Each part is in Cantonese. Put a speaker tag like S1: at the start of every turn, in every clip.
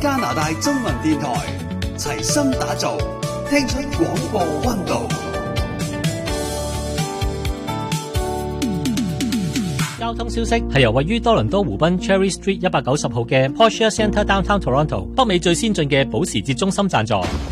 S1: 加拿大中文電台，齊心打造，聽出廣播溫度。
S2: 交通消息係由位於多倫多湖濱 Cherry Street 190號嘅 Porsche Centre Downtown Toronto 北美最先進嘅保時捷中心贊助。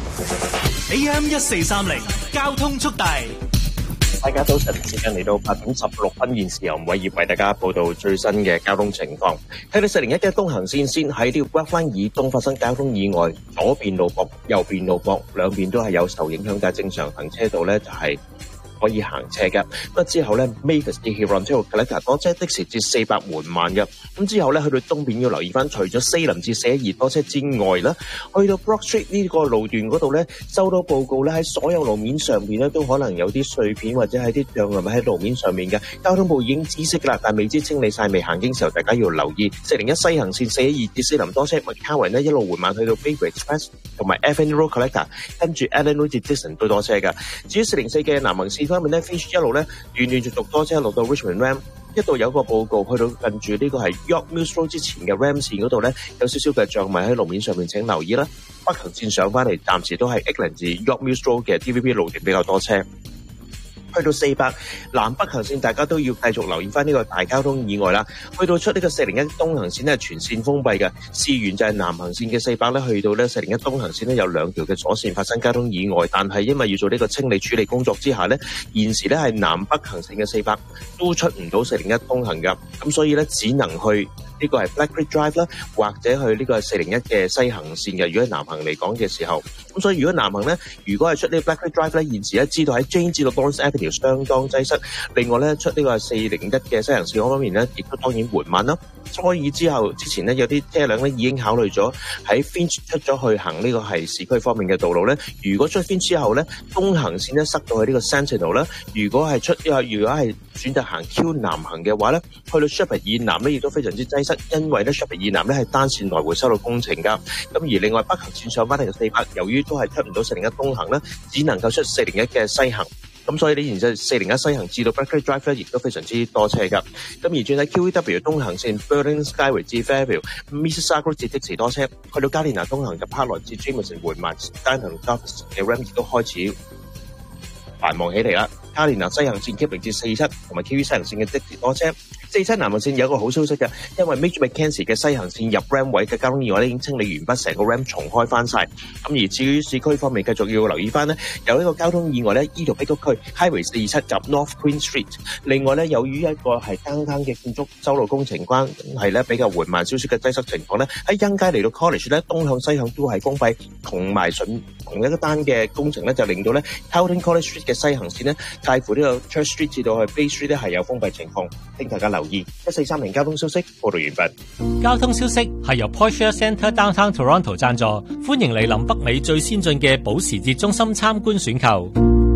S3: AM 1430交通速遞。
S4: 大家早晨，時間嚟到8點16分，現時由吳偉業為大家報道最新嘅交通情況。睇到401嘅東行線先喺呢個 Blackline 以東發生交通意外，左邊路駁、右邊路駁，兩邊都係有受影響，但係正常行車道咧就係可以行車嘅。咁之後咧 Mavis 嘅 Huron 之後 Collector 多車的士至400緩慢嘅。咁之後咧去到東邊要留意翻，除咗4林至42多車之外啦，去到 Brock Street 呢個路段嗰度咧，收到報告咧喺所有路面上邊咧都可能有啲碎片或者係啲障礙物喺路面上面嘅。交通部已經知悉啦，但未知清理晒未。行經時候大家要留意。401西行線42至4林多車，麥卡維呢一路緩慢去到 Baker Express 同埋 Avenue Road Collector， 跟住 Allen Road 至 Dixon 都多車嘅。至於404嘅南行線方面咧 Finch 一路咧斷斷續續多車，落到 Richmond Ram。一度有個報告去到近住呢個係 York Mills Road 之前嘅 Ram 線嗰度咧，有少少嘅障礙喺路面上面，請留意啦。北行線上翻嚟，暫時都係 Eckland 至 York Mills Road 嘅 TVB 路段比較多車。去到400南北行線，大家都要繼續留意翻呢個大交通意外啦。去到出呢個401東行線咧，全線封閉嘅。事緣就係南行線嘅400咧，去到咧401東行線咧有兩條嘅左線發生交通意外，但係因為要做呢個清理處理工作之下咧，現時咧係南北行線嘅400都出唔到401東行㗎，咁所以咧只能去呢個係 Black Creek Drive 啦，或者去呢個係401嘅西行線嘅。如果係南行嚟講嘅時候，咁所以如果南行咧，如果係出呢個 Black Creek Drive 咧，現時咧知道喺 Jane 至到 Lawrence Avenue 相當擠塞。另外咧出呢個係401嘅西行線方面咧，亦都當然緩慢啦。所以之前咧有啲車輛咧已經考慮咗喺 Finch 出咗去行呢個係市區方面嘅道路咧。如果出 Finch 之後咧，東行線咧塞到去呢個 Sentinel 啦。如果係選擇行 Q 南行嘅話咧，去到 Sheppard 以南咧亦都非常之擠塞，因為咧 Sheppard 以南咧係單線來回收到工程㗎。咁而另外北行線上翻嚟嘅400，由於都係出唔到401東行啦，只能夠出401嘅西行。咁所以呢，現在401西行至到 Black Creek Drive 咧，亦都非常之多車㗎。咁而轉喺 QEW 東行線 Burling Skyway 至 Fairview、Mississauga 至的士多車，去到加連拿東行入 Parkland 至 Jameson 緩慢，單行 Douglas 嘅 Ram 亦都開始繁忙起嚟啦。加連拿西行線 Kipling 至47同埋 QE 西行線嘅的士多車。47南行線有一個好消息嘅，因為 Major Mackenzie 嘅西行線入 Ram 位嘅交通意外咧已經清理完畢，成個 Ram 重開翻晒。咁而至於市區方面，繼續要留意翻呢，有呢個交通意外咧，依度碧谷區 Highway 47及 North Queen Street。另外咧，由於一個係單嘅建築修路工程關係咧比較緩慢少少嘅擠塞情況咧，喺欣街嚟到 College 咧東向西向都係封閉，同一個單嘅工程咧就令到咧 Carlton College Street 嘅西行線咧介乎呢個 Church Street 至到去 Bay Street 咧係有封閉情況，請大家留意。1430交通消息報道完畢。
S2: 交通消息係由 Porsche Centre Downtown Toronto 贊助，歡迎嚟臨北美最先進嘅保時捷中心參觀選購。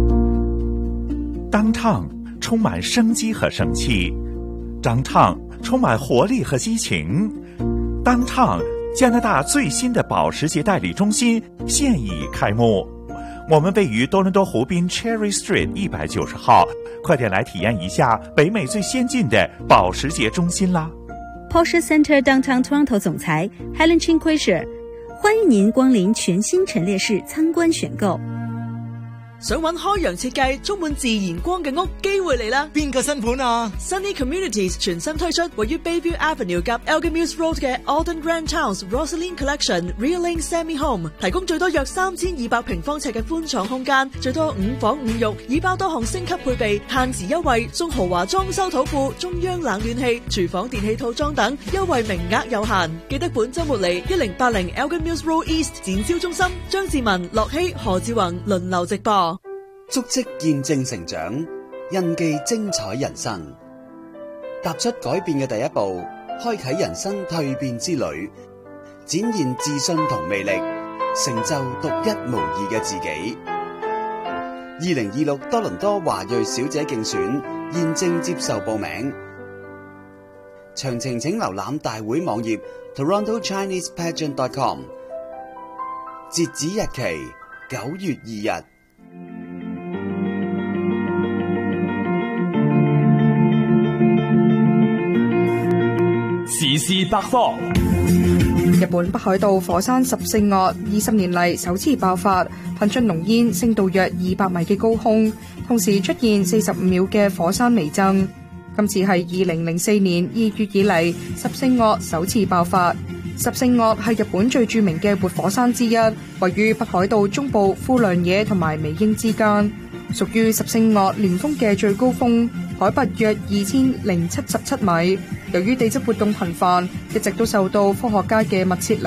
S5: Downtown 充滿生機和生氣 ，Downtown 充滿活力和激情 ，Downtown 加拿大最新的保時捷代理中心現已開幕。我們位於多倫多湖濱 Cherry Street 190號，快點來體驗一下北美最先進的保時捷中心啦
S6: ！Porsche Centre Downtown Toronto 總裁 Helen Chin Quasher， 歡迎您光臨全新陳列室參觀選購。
S7: 想揾開揚設計充滿自然光嘅屋，機會嚟啦！
S3: 邊個新盤啊？
S7: Sunny Communities 全新推出位於 Bayview Avenue 及 Elgin Mills Road 嘅 Alden Grand Towns Rosaline Collection Real Lane Semi Home， 提供最多約3200平方尺嘅寬敞空間，最多5房5浴，已包多項升級配備，限時優惠，送豪華裝修土庫、中央冷暖氣、廚房電器套裝等，優惠名額有限。記得本週末嚟1080 Elgin Mills Road East 展銷中心，張志文、樂希、何志宏輪流直播。
S1: 足跡見證成長，印記精彩人生。踏出改變嘅第一步，開啟人生蛻變之旅，展現自信同魅力，成就獨一無二嘅自己。2026多倫多華裔小姐競選現正接受報名，詳情請瀏覽大會網頁 TorontoChinesePageant.com。截止日期9月2日。
S8: 時事百科。 日本北海道火山十勝岳20年嚟首次爆發，噴出濃煙升到約200米嘅高空，同時出現45秒嘅火山微震。今次係2004年2月以嚟十勝岳首次爆發。十勝岳係日本最著名嘅活火山之一，位於北海道中部富良野同埋美瑛之間，屬於十勝岳連峰嘅最高峰，海拔約2077米。由於地質活動頻繁，一直都受到科學家嘅密切